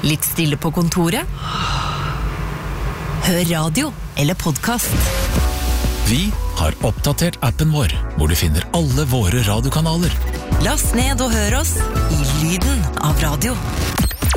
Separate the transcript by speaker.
Speaker 1: Litt stille på kontoret? Hør radio eller podcast.
Speaker 2: Vi har oppdatert appen vår, hvor du finner alle våre radiokanaler.
Speaker 1: Last ned og hør oss i lyden av radio.